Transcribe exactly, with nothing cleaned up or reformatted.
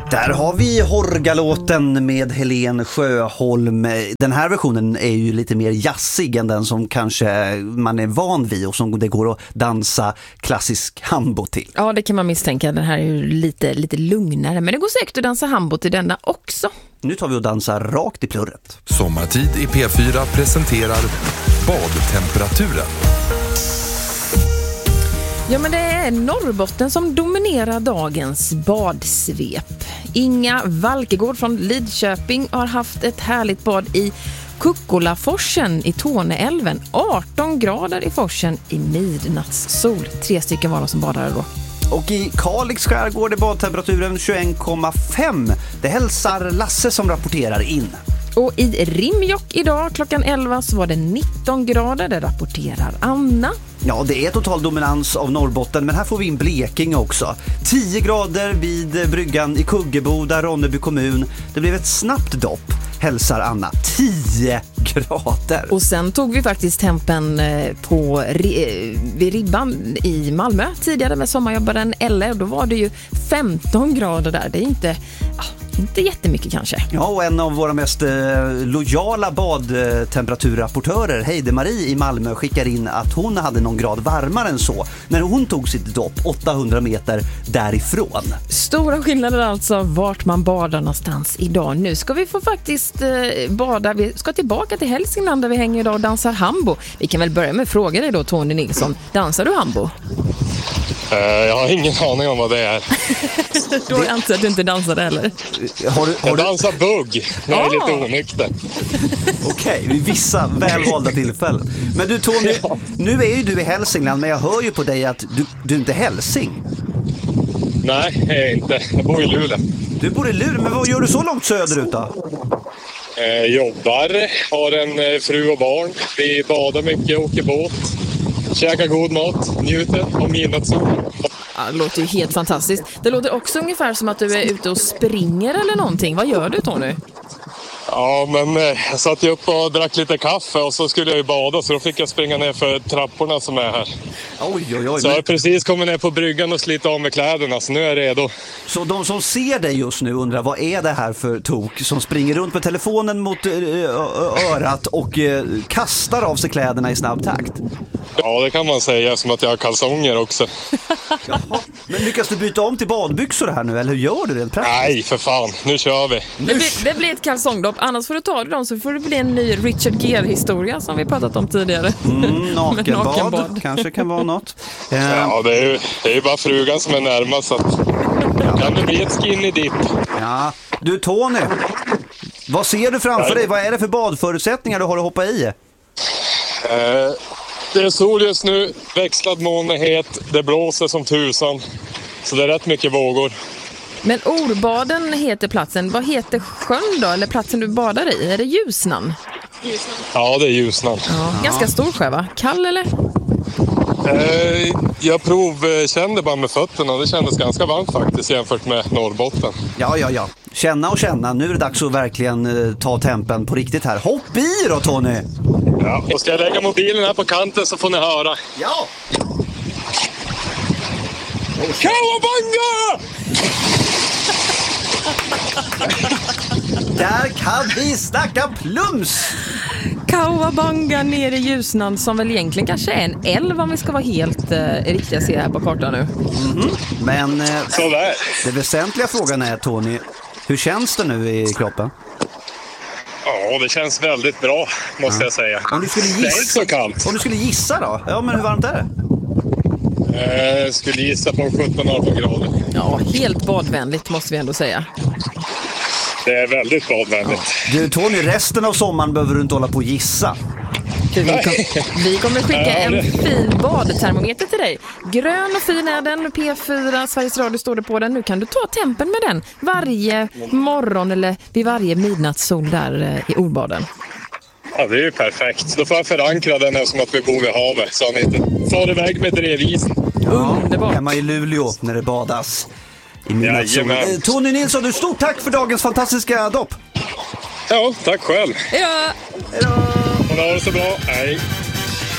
Där har vi Horgalåten med Helen Sjöholm. Den här versionen är ju lite mer jazzig än den som kanske man är van vid och som det går att dansa klassisk hambo till. Ja, det kan man misstänka. Den här är ju lite, lite lugnare, men det går säkert att dansa hambo till denna också. Nu tar vi och dansar rakt i plurret. Sommartid i P fyra presenterar badtemperaturen. Ja, men det är Norrbotten som dominerar dagens badsvep. Inga Valkegård från Lidköping har haft ett härligt bad i Kukkolaforsen i Torneälven. arton grader i forsen i midnattssol. Tre stycken var de som badade då. Och i Kalix skärgård är badtemperaturen tjugoett komma fem. Det hälsar Lasse som rapporterar in. Och i Rimjok idag klockan elva så var det nitton grader, det rapporterar Anna. Ja, det är total dominans av Norrbotten, men här får vi in Blekinge också. tio grader vid bryggan i Kuggeboda, Ronneby kommun. Det blev ett snabbt dopp, hälsar Anna. tio grader. Och sen tog vi faktiskt tempen på vid ribban i Malmö tidigare med sommarjobbaren Eller. Då var det ju femton grader där. Det är inte... Inte jättemycket kanske. Ja, och en av våra mest eh, lojala badtemperaturrapportörer, Heide-Marie i Malmö, skickar in att hon hade någon grad varmare än så när hon tog sitt dopp åttahundra meter därifrån. Stora skillnader alltså vart man badar någonstans idag. Nu ska vi få faktiskt eh, bada. Vi ska tillbaka till Hälsingland där vi hänger idag och dansar hambo. Vi kan väl börja med att fråga dig då, Tony Nilsson. Dansar du hambo? Uh, jag har ingen aning om vad det är. Då antar jag att du inte dansar heller. Har du, har jag du... dansar bugg när jag är lite onykter. Okej, okay, vid vissa välvalda tillfällen. Men du Tony, ja. Nu är ju du i Hälsingland, men jag hör ju på dig att du, du är inte hälsing. Nej, jag är inte. Jag bor i Luleå. Du bor i Luleå, men vad gör du så långt söderut då? Eh, jobbar, har en eh, fru och barn. Vi badar mycket, åker båt. Käkar god mat, njuter av midnattssol. Ja, det låter ju helt fantastiskt. Det låter också ungefär som att du är ute och springer eller någonting. Vad gör du, Tony? Ja, men eh, jag satt ju upp och drack lite kaffe och så skulle jag ju bada, så då fick jag springa ner för trapporna som är här. Oj, oj, oj. Så jag har precis kommit ner på bryggan och slitit av med kläderna, så nu är jag redo. Så de som ser dig just nu undrar, vad är det här för tok som springer runt med telefonen mot örat och kastar av sig kläderna i snabb takt? Ja, det kan man säga, som att jag har kalsonger också. Jaha. Men lyckas du byta om till badbyxor här nu, eller hur gör du det praktiskt? Nej, för fan. Nu kör vi. Det blir, det blir ett kalsongdopp. Annars får du ta dem, så får det bli en ny Richard Gere-historia som vi pratat om tidigare. Mm, nakenbad. nakenbad kanske kan vara något. Ja, det är ju det är ju bara frugan som är närmast, så att ja. Kan det bli ett skinny dip. Ja, du Tony, vad ser du framför dig? Vad är det för badförutsättningar du har att hoppa i? Eh, det är sol just nu, växlad molnighet, det blåser som tusan, så det är rätt mycket vågor. Men Orbaden heter platsen. Vad heter sjön då, eller platsen du badar i? Är det Ljusnan? Ljusnan. Ja, det är Ljusnan. Ja, ganska stor sjö, va? Kall eller? Eh, jag provkände bara med fötterna. Det kändes ganska varmt faktiskt jämfört med Norrbotten. Ja, ja, ja. Känna och känna. Nu är det dags att verkligen uh, ta tempen på riktigt här. Hopp i då, Tony! Ja, då ska jag lägga mobilen här på kanten så får ni höra. Ja! Kawabanga! Där kan vi snacka plums! Kawabanga nere i Ljusnan, som väl egentligen kanske är en älv om vi ska vara helt eh, riktiga se här på kartan nu. Mm-hmm. Men eh, Sådär. Det väsentliga frågan är, Tony, hur känns det nu i kroppen? Ja, det känns väldigt bra, måste ja. jag säga. Om du skulle gissa, det är inte så kallt. Om du skulle gissa då? Ja, men hur varmt är det? Jag skulle gissa på sjutton arton grader. Ja, helt badvänligt måste vi ändå säga. Det är väldigt badvänligt. Ja. Du Tony, resten av sommaren behöver du inte hålla på och gissa. Vi, kom, vi kommer skicka en fin badtermometer till dig. Grön och fin är den, P fyra, Sveriges Radio står det på den. Nu kan du ta tempen med den varje morgon eller vid varje midnattssol där i Orbaden. Ja, det är ju perfekt. Då får jag förankra den här som att vi bor vid havet, så han inte far iväg med drevisen. Ja, underbart. Hemma i Luleå när det badas. I Jajamän. Tony Nilsson, du stort tack för dagens fantastiska dopp. Ja, tack själv. Ja. Hej då. Ha det så bra. Hej.